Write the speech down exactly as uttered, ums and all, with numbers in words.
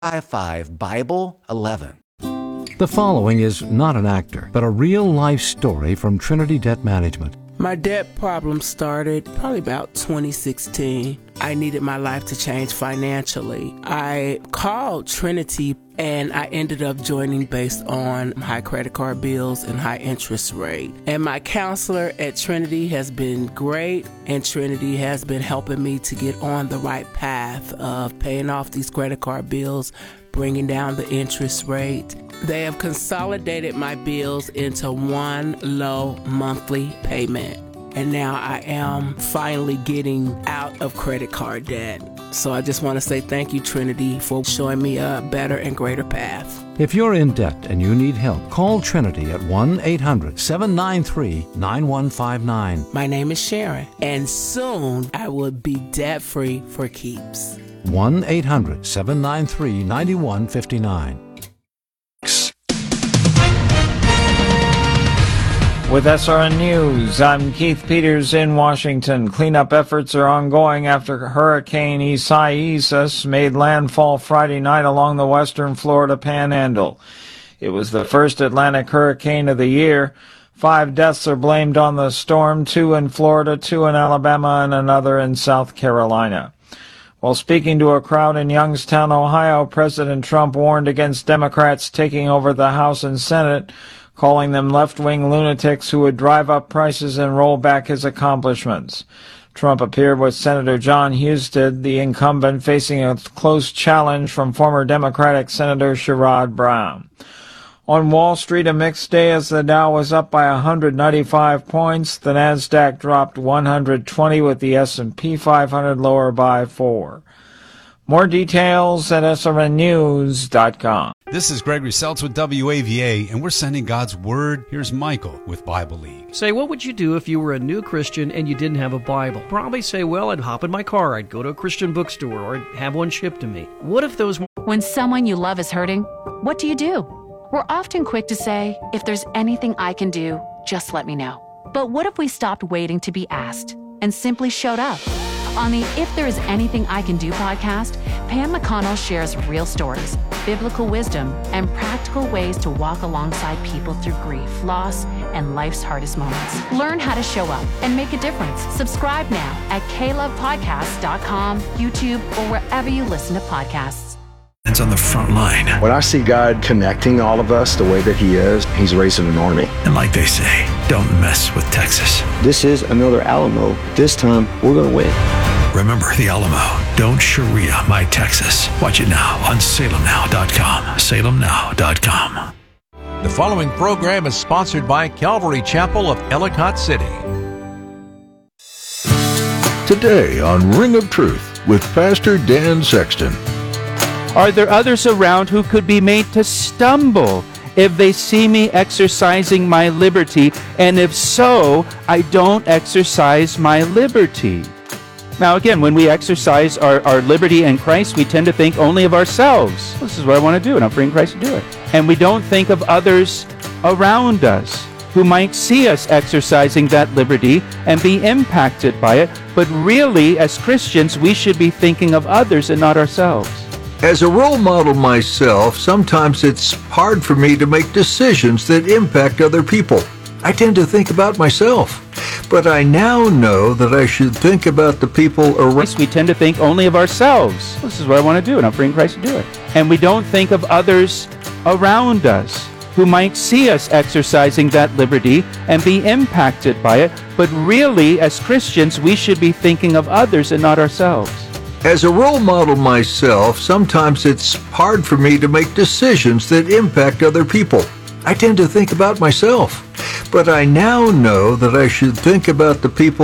five Bible eleven. The following is not an actor, but a real-life story from Trinity Debt Management. My debt problem started probably about twenty sixteen. I needed my life to change financially. I called Trinity and I ended up joining based on high credit card bills and high interest rate. And my counselor at Trinity has been great, and Trinity has been helping me to get on the right path of paying off these credit card bills, bringing down the interest rate. They have consolidated my bills into one low monthly payment. And now I am finally getting out of credit card debt. So I just want to say thank you, Trinity, for showing me a better and greater path. If you're in debt and you need help, call Trinity at one eight hundred seven nine three nine one five nine. My name is Sharon, and soon I will be debt-free for keeps. one eight hundred seven nine three nine one five nine. With S R N News, I'm Keith Peters in Washington. Cleanup efforts are ongoing after Hurricane Isaias made landfall Friday night along the western Florida Panhandle. It was the first Atlantic hurricane of the year. Five deaths are blamed on the storm, two in Florida, two in Alabama, and another in South Carolina. While speaking to a crowd in Youngstown, Ohio, President Trump warned against Democrats taking over the House and Senate, calling them left-wing lunatics who would drive up prices and roll back his accomplishments. Trump appeared with Senator John Husted, the incumbent, facing a close challenge from former Democratic Senator Sherrod Brown. On Wall Street, a mixed day as the Dow was up by one hundred ninety-five points. The Nasdaq dropped one hundred twenty, with the S and P five hundred lower by four. More details at S R N news dot com. This is Gregory Seltz with W A V A, and we're sending God's Word. Here's Michael with Bible League. Say, what would you do if you were a new Christian and you didn't have a Bible? Probably say, well, I'd hop in my car, I'd go to a Christian bookstore, or I'd have one shipped to me. What if those... When someone you love is hurting, what do you do? We're often quick to say, if there's anything I can do, just let me know. But what if we stopped waiting to be asked and simply showed up? On the If There Is Anything I Can Do podcast, Pam McConnell shares real stories, biblical wisdom, and practical ways to walk alongside people through grief, loss, and life's hardest moments. Learn how to show up and make a difference. Subscribe now at k love podcast dot com, YouTube, or wherever you listen to podcasts. It's on the front line. When I see God connecting all of us the way that he is, he's raising an army. And like they say, don't mess with Texas. This is another Alamo. This time, we're going to win. Remember the Alamo. Don't Sharia my Texas. Watch it now on salem now dot com. salem now dot com. The following program is sponsored by Calvary Chapel of Ellicott City. Today on Ring of Truth with Pastor Dan Sexton. Are there others around who could be made to stumble if they see me exercising my liberty? And if so, I don't exercise my liberty. Now again, when we exercise our, our liberty in Christ, we tend to think only of ourselves. This is what I want to do, and I'm freeing Christ to do it. And we don't think of others around us who might see us exercising that liberty and be impacted by it. But really, as Christians, we should be thinking of others and not ourselves. As a role model myself, sometimes it's hard for me to make decisions that impact other people. I tend to think about myself. But I now know that I should think about the people around. We tend to think only of ourselves. This is what I want to do, and I'm freeing Christ to do it. And we don't think of others around us who might see us exercising that liberty and be impacted by it. But really, as Christians, we should be thinking of others and not ourselves. As a role model myself, sometimes it's hard for me to make decisions that impact other people. I tend to think about myself. But I now know that I should think about the people